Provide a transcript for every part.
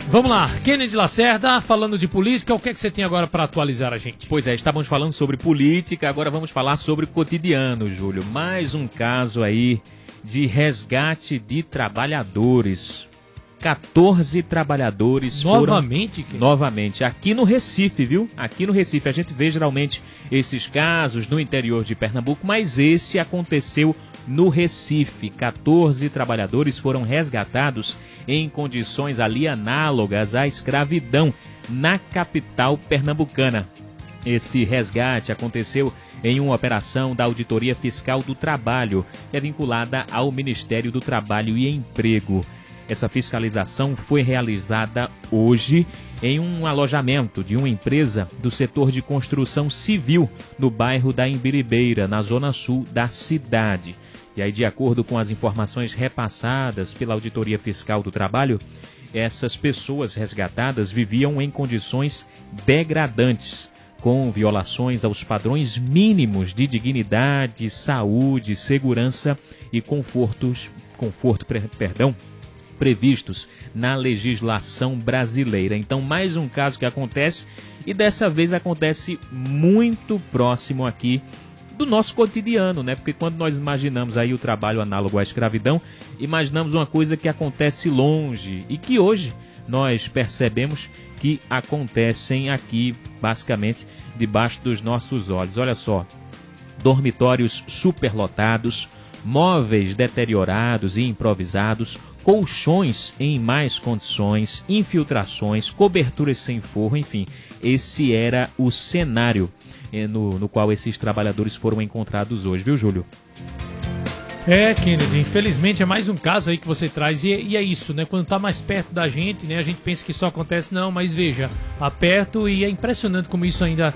Vamos lá, Kennedy Lacerda, falando de política, o que é que você tem agora para atualizar a gente? Pois é, estávamos falando sobre política, agora vamos falar sobre o cotidiano, Júlio. Mais um caso aí de resgate de trabalhadores. 14 trabalhadores Novamente? foram... Novamente, aqui no Recife, viu? Aqui no Recife, a gente vê geralmente esses casos no interior de Pernambuco, mas esse aconteceu no Recife. 14 trabalhadores foram resgatados em condições ali análogas à escravidão na capital pernambucana. Esse resgate aconteceu em uma operação da Auditoria Fiscal do Trabalho, que é vinculada ao Ministério do Trabalho e Emprego. Essa fiscalização foi realizada hoje em um alojamento de uma empresa do setor de construção civil no bairro da Imbiribeira, na zona sul da cidade. E aí, de acordo com as informações repassadas pela Auditoria Fiscal do Trabalho, essas pessoas resgatadas viviam em condições degradantes, com violações aos padrões mínimos de dignidade, saúde, segurança e conforto previstos na legislação brasileira. Então, mais um caso que acontece, e dessa vez acontece muito próximo aqui do nosso cotidiano, né? Porque quando nós imaginamos aí o trabalho análogo à escravidão, imaginamos uma coisa que acontece longe e que hoje nós percebemos que acontecem aqui, basicamente, debaixo dos nossos olhos. Olha só, dormitórios superlotados, móveis deteriorados e improvisados, colchões em más condições, infiltrações, coberturas sem forro, enfim, esse era o cenário no qual esses trabalhadores foram encontrados hoje, viu, Júlio? Kennedy, infelizmente é mais um caso aí que você traz, e é isso, né? Quando tá mais perto da gente, né? A gente pensa que só acontece, não, mas veja, perto, e é impressionante como isso ainda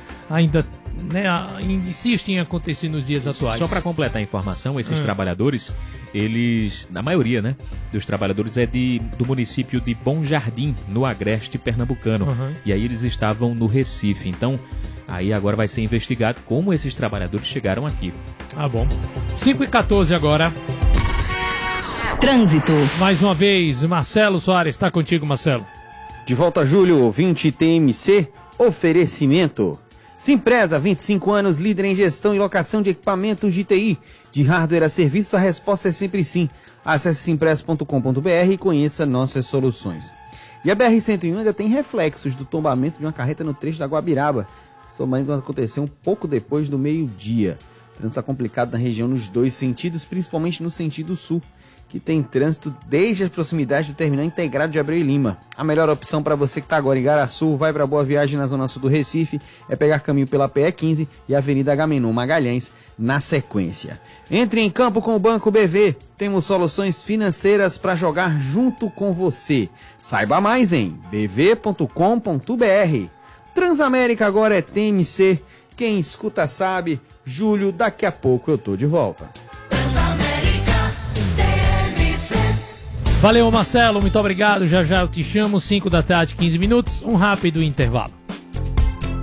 insiste em acontecer nos dias atuais. Só para completar a informação, esses trabalhadores, eles, na maioria, né, dos trabalhadores é do município de Bom Jardim, no agreste pernambucano. E aí eles estavam no Recife. Então, aí agora vai ser investigado como esses trabalhadores chegaram aqui. Ah, bom. 5h14 agora. Trânsito. Mais uma vez, Marcelo Soares, está contigo, Marcelo. De volta, Júlio, ouvinte TMC, oferecimento. Simpresa, 25 anos, líder em gestão e locação de equipamentos de TI. De hardware a serviços, a resposta é sempre sim. Acesse simpresa.com.br e conheça nossas soluções. E a BR-101 ainda tem reflexos do tombamento de uma carreta no trecho da Guabiraba. Isso ainda aconteceu um pouco depois do meio-dia. O trânsito está complicado na região nos dois sentidos, principalmente no sentido sul, que tem trânsito desde as proximidades do terminal integrado de Abreu e Lima. A melhor opção para você que está agora em Garaçu, vai para Boa Viagem na zona sul do Recife, é pegar caminho pela PE15 e Avenida Agamenon Magalhães na sequência. Entre em campo com o Banco BV, temos soluções financeiras para jogar junto com você. Saiba mais em bv.com.br. Transamérica agora é TMC, quem escuta sabe. Júlio, daqui a pouco eu tô de volta. Valeu, Marcelo, muito obrigado. Já já eu te chamo, 5 da tarde, 15 minutos, um rápido intervalo.